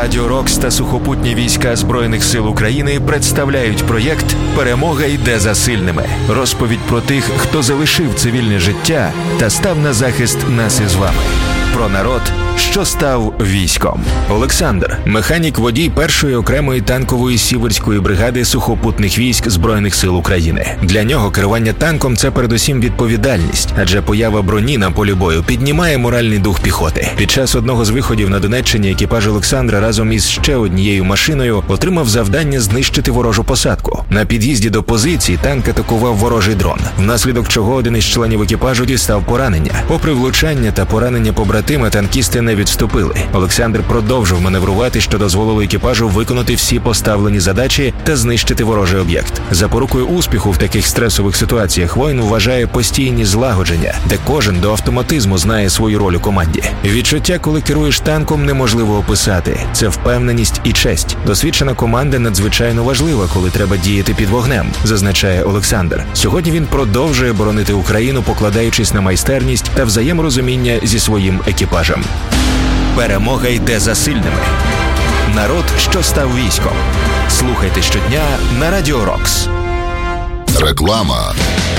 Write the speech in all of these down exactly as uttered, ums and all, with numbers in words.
Радіо Рокс та сухопутні війська Збройних сил України представляють проєкт «Перемога йде за сильними». Розповідь про тих, хто залишив цивільне життя та став на захист нас із вами. Про народ, що став військом. Олександр – механік-водій першої окремої танкової сіверської бригади сухопутних військ Збройних сил України. Для нього керування танком – це передусім відповідальність, адже поява броні на полі бою піднімає моральний дух піхоти. Під час одного з виходів на Донеччині екіпаж Олександра разом із ще однією машиною отримав завдання знищити ворожу посадку. На під'їзді до позиції танк атакував ворожий дрон, внаслідок чого один із членів екіпажу дістав поранення. Попри влучання та поранення побратима, танкісти не відступили. Олександр продовжив маневрувати, що дозволило екіпажу виконати всі поставлені задачі та знищити ворожий об'єкт. Запорукою успіху в таких стресових ситуаціях воїн вважає постійні злагодження, де кожен до автоматизму знає свою роль у команді. Відчуття, коли керуєш танком, неможливо описати. Це впевненість і честь. Досвідчена команда надзвичайно важлива, коли треба діяти під вогнем, зазначає Олександр. Сьогодні він продовжує боронити Україну, покладаючись на майстерність та взаєморозуміння зі своїм екіпажем. Перемога йде за сильними. Народ, що став військом. Слухайте щодня на Радіо Рокс. Реклама.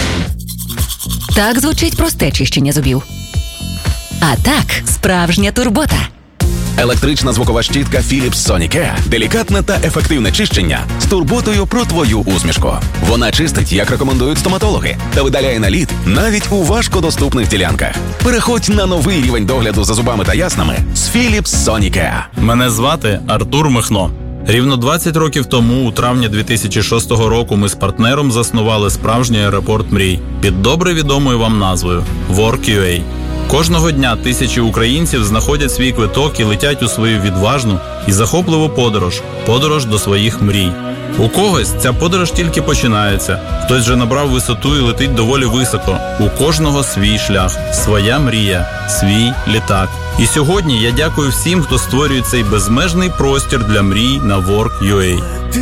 Так звучить просте чищення зубів. А так, справжня турбота. Електрична звукова щітка Philips Sonicare – делікатне та ефективне чищення з турботою про твою усмішку. Вона чистить, як рекомендують стоматологи, та видаляє наліт навіть у важкодоступних ділянках. Переходь на новий рівень догляду за зубами та яснами з Philips Sonicare. Мене звати Артур Михно. Рівно двадцять років тому, у травні дві тисячі шостого року, ми з партнером заснували справжній аеропорт мрій під добре відомою вам назвою WorkUA. Кожного дня тисячі українців знаходять свій квиток і летять у свою відважну і захопливу подорож – подорож до своїх мрій. У когось ця подорож тільки починається, хтось вже набрав висоту і летить доволі високо. У кожного свій шлях, своя мрія, свій літак. І сьогодні я дякую всім, хто створює цей безмежний простір для мрій на WorkUA.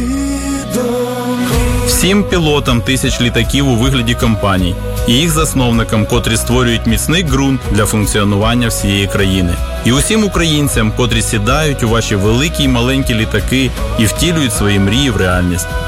Всім пілотам тисяч літаків у вигляді компаній і їх засновникам, котрі створюють міцний ґрунт для функціонування всієї країни. І усім українцям, котрі сідають у ваші великі й маленькі літаки і втілюють свої мрії в реальність.